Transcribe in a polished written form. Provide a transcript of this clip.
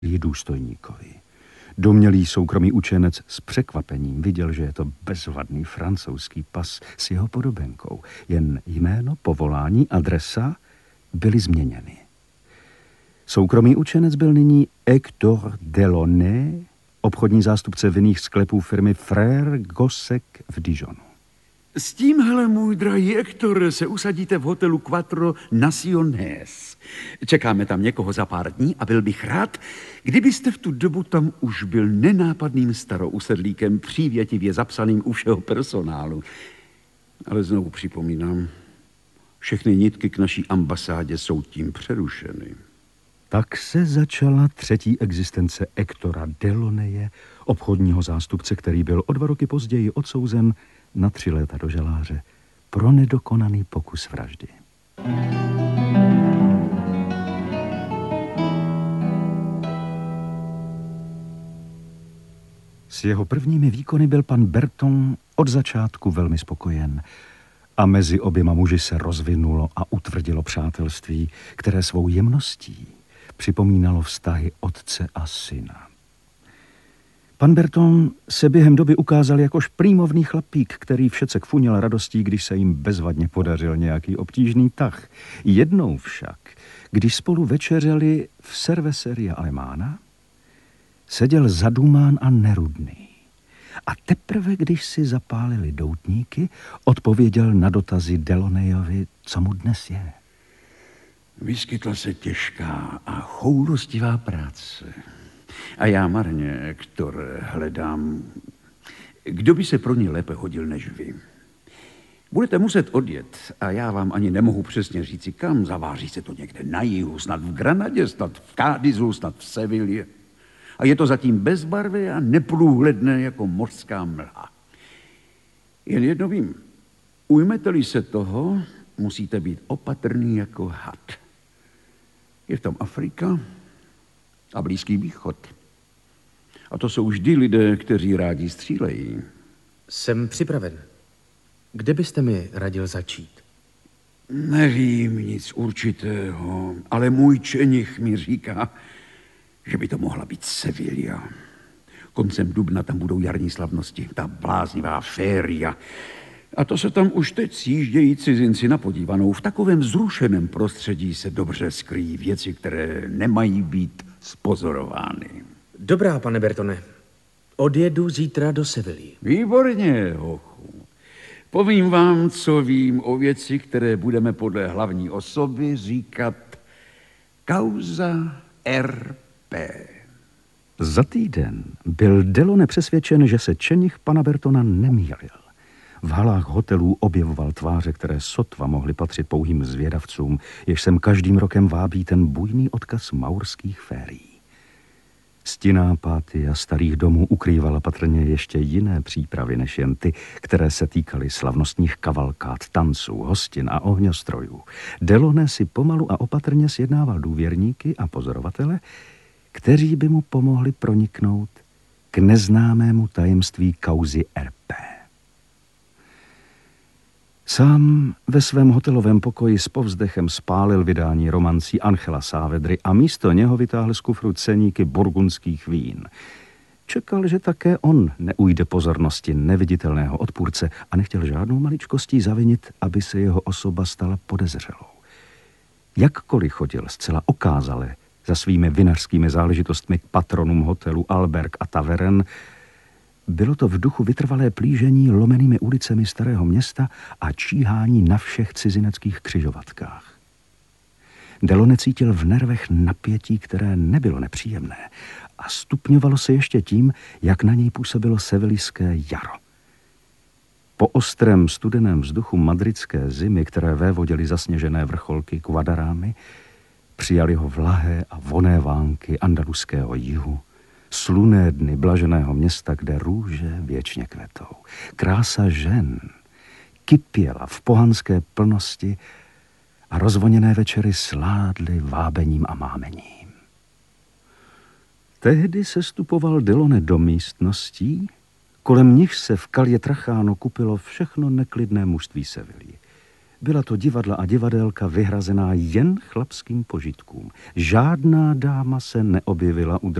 důstojníkovi. Domnělý soukromý učenec s překvapením viděl, že je to bezvadný francouzský pas s jeho podobenkou. Jen jméno, povolání, adresa byly změněny. Soukromý učenec byl nyní Hector Delaunay, obchodní zástupce vinných sklepů firmy Frère Gossec v Dijonu. S tímhle, můj drahý Hector, se usadíte v hotelu Quattro Naciones. Čekáme tam někoho za pár dní a byl bych rád, kdybyste v tu dobu tam už byl nenápadným starousedlíkem, přívětivě zapsaným u všeho personálu. Ale znovu připomínám, všechny nitky k naší ambasádě jsou tím přerušeny. Tak se začala třetí existence Hectora Delaunaye, obchodního zástupce, který byl o 2 roky později odsouzen na 3 léta do žaláře pro nedokonaný pokus vraždy. S jeho prvními výkony byl pan Berton od začátku velmi spokojen a mezi oběma muži se rozvinulo a utvrdilo přátelství, které svou jemností připomínalo vztahy otce a syna. Pan Berton se během doby ukázal jakož prýmovný chlapík, který všecek funěl radostí, když se jim bezvadně podařil nějaký obtížný tah. Jednou však, když spolu večeřeli v Cerveceria Alemána, seděl zadumán a nerudný. A teprve, když si zapálili doutníky, odpověděl na dotazy Delaunayovi, co mu dnes je. Vyskytla se těžká a choulostivá práce. A já marně, Hector, hledám, kdo by se pro ní lépe hodil než vy. Budete muset odjet a já vám ani nemohu přesně říci kam. Zaváří se to někde na jihu, snad v Granadě, snad v Cádizu, snad v Sevilě. A je to zatím bezbarvé a neprůhledné jako mořská mlha. Jen jedno vím, ujmete-li se toho, musíte být opatrný jako had. Je v tom Afrika a Blízký východ. A to jsou vždy lidé, kteří rádi střílejí. Jsem připraven. Kde byste mi radil začít? Nevím nic určitého, ale můj čenich mi říká, že by to mohla být Sevilla. Koncem dubna tam budou jarní slavnosti, ta bláznivá féria. A to se tam už teď sjíždějí cizinci na podívanou. V takovém vzrušeném prostředí se dobře skryjí věci, které nemají být spozorovány. Dobrá, pane Bertone. Odjedu zítra do Sevilly. Výborně, hochu. Povím vám, co vím o věci, které budeme podle hlavní osoby říkat kauza R.P. Za týden byl Delaunay přesvědčen, že se čenich pana Bertona nemýlil. V halách hotelů objevoval tváře, které sotva mohly patřit pouhým zvědavcům, jež sem každým rokem vábí ten bujný odkaz maurských férií. Stinná Pátia starých domů ukrývala patrně ještě jiné přípravy než jen ty, které se týkaly slavnostních kavalkád, tanců, hostin a ohňostrojů. Delaunay si pomalu a opatrně sjednával důvěrníky a pozorovatele, kteří by mu pomohli proniknout k neznámému tajemství kauzy R.P. Sám ve svém hotelovém pokoji s povzdechem spálil vydání romancí Angela Saavedry a místo něho vytáhl z kufru ceníky burgundských vín. Čekal, že také on neujde pozornosti neviditelného odpůrce a nechtěl žádnou maličkostí zavinit, aby se jeho osoba stala podezřelou. Jakkoliv chodil zcela okázale za svými vinařskými záležitostmi k patronům hotelu Alberg a Tavern, bylo to v duchu vytrvalé plížení lomenými ulicemi starého města a číhání na všech cizineckých křižovatkách. Delaunay cítil v nervech napětí, které nebylo nepříjemné a stupňovalo se ještě tím, jak na něj působilo sevilijské jaro. Po ostrém studeném vzduchu madridské zimy, které vévodily zasněžené vrcholky Guadarámy, přijali ho vlahé a vonné vánky andaluského jihu, slunné dny blaženého města, kde růže věčně kvetou. Krása žen kypěla v pohanské plnosti a rozvoněné večery sládly vábením a mámením. Tehdy se stupoval Delaunay do místností, kolem nich se v Calle Trajano kupilo všechno neklidné mužství Sevilly. Byla to divadla a divadelka vyhrazená jen chlapským požitkům. Žádná dáma se neobjevila u